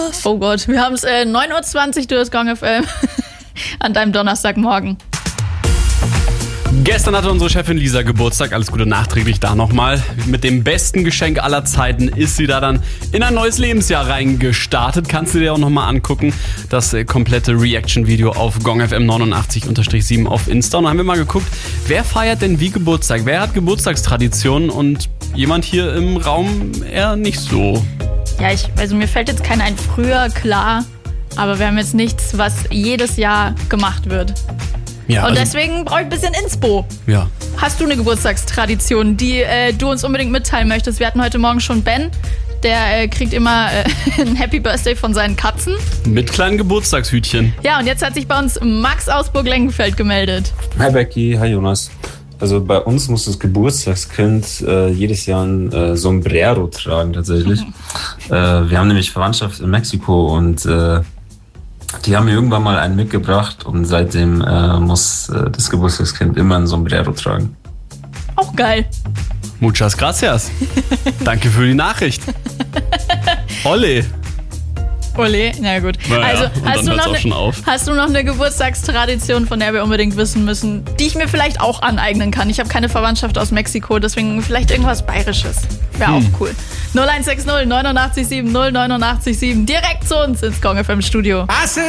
was? Oh Gott, wir haben es 9.20 Uhr, du hast Gong FM an deinem Donnerstagmorgen. Gestern hatte unsere Chefin Lisa Geburtstag. Alles Gute nachträglich da nochmal. Mit dem besten Geschenk aller Zeiten ist sie da dann in ein neues Lebensjahr reingestartet. Kannst du dir auch nochmal angucken. Das komplette Reaction-Video auf GongFM 89-7 auf Insta. Und dann haben wir mal geguckt, wer feiert denn wie Geburtstag? Wer hat Geburtstagstraditionen? Und jemand hier im Raum eher nicht so. Ja, also mir fällt jetzt keiner ein, früher, klar. Aber wir haben jetzt nichts, was jedes Jahr gemacht wird. Ja, und also, deswegen brauche ich ein bisschen Inspo. Ja. Hast du eine Geburtstagstradition, die du uns unbedingt mitteilen möchtest? Wir hatten heute Morgen schon Ben, der kriegt immer ein Happy Birthday von seinen Katzen. Mit kleinen Geburtstagshütchen. Ja, und jetzt hat sich bei uns Max aus Burg-Lengenfeld gemeldet. Hi Becky, hi Jonas. Also bei uns muss das Geburtstagskind jedes Jahr ein Sombrero tragen tatsächlich. Wir haben nämlich Verwandtschaft in Mexiko und die haben mir irgendwann mal einen mitgebracht und seitdem muss das Geburtstagskind immer ein Sombrero tragen. Auch geil. Muchas gracias. Danke für die Nachricht. Olle. Ole, na gut. Naja, also und hast du noch eine Geburtstagstradition, von der wir unbedingt wissen müssen, die ich mir vielleicht auch aneignen kann? Ich habe keine Verwandtschaft aus Mexiko, deswegen vielleicht irgendwas Bayerisches. Wäre auch cool. 0160 89 7 089 7. Direkt zu uns ins Gong FM Studio.